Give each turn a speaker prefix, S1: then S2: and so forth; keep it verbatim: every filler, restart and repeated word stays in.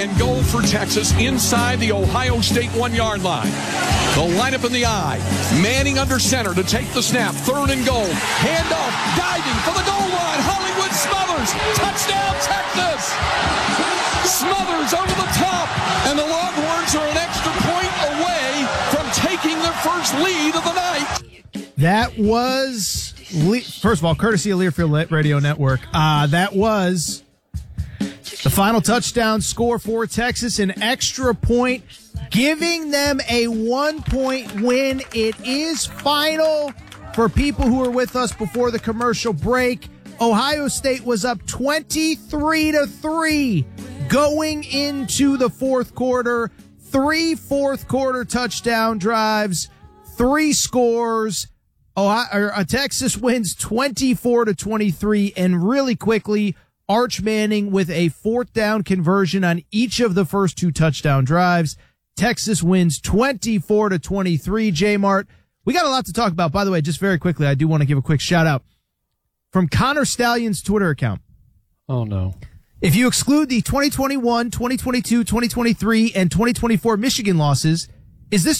S1: and goal for Texas inside the Ohio State one-yard line. The lineup in the I. Manning under center to take the snap. Third and goal. Handoff. Diving for the goal line. Hollywood Smothers. Touchdown, Texas. Smothers over the top. And the Longhorns are an extra point away from taking their first lead of the night.
S2: That was, first of all, courtesy of Learfield Radio Network. Uh, that was the final touchdown score for Texas, an extra point, giving them a one-point win. It is final for people who were with us before the commercial break. Ohio State was up twenty-three to three going into the fourth quarter. Three fourth quarter touchdown drives, three scores. Ohio, or, uh, Texas wins twenty-four to twenty-three, and really quickly, Arch Manning with a fourth down conversion on each of the first two touchdown drives. Texas wins twenty-four to twenty-three. J-Mart, we got a lot to talk about. By the way, just very quickly, I do want to give a quick shout out from Connor Stallion's Twitter account.
S3: Oh no.
S2: If you exclude the twenty twenty-one, twenty twenty-two, twenty twenty-three, and twenty twenty-four Michigan losses, is this